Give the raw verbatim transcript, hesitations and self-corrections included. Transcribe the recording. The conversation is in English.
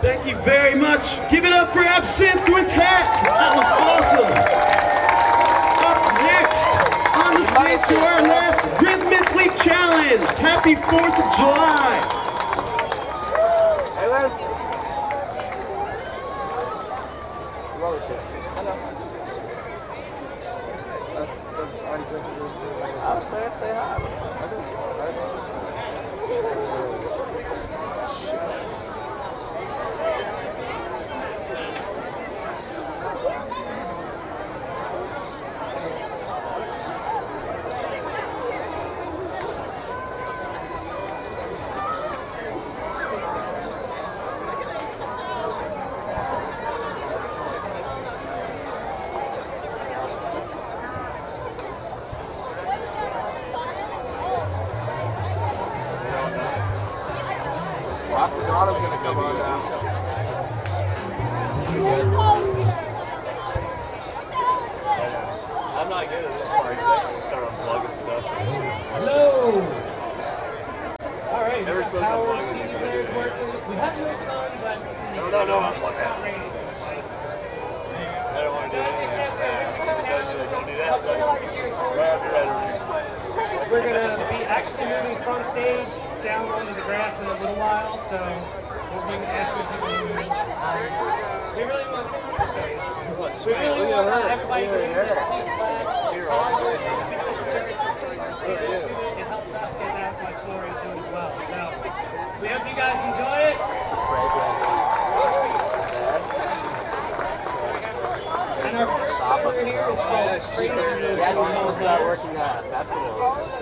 Thank you very much. Give it up for Absinthe Quintet. That was awesome. Up next, on the stage to our left, Rhythmically Challenged. Happy fourth of July. Hey, Liz. Roll the shit. Hello. That's already drinking this. I'm saying, say hi. I do. Osagato's gonna come on now. I'm not good at this part, so I just start unplugging stuff. Hello! Alright, Never supposed to power unplug C D it. player's working. We have no sun, but No, no, no, I'm it's plugged not out. raining. I don't want to So do as I that. said, we're I tell you that, don't do that. couple But of hours here for right after that, We're gonna be actually moving from stage down onto the grass in a little while, so we'll be asking people to move. Um, we really want to show you. We really want uh, everybody to please clap. It helps us get that much more into it as well. So we hope you guys enjoy it. And our first song over here is called Crazy. Yeah, she's supposed to start working at festivals.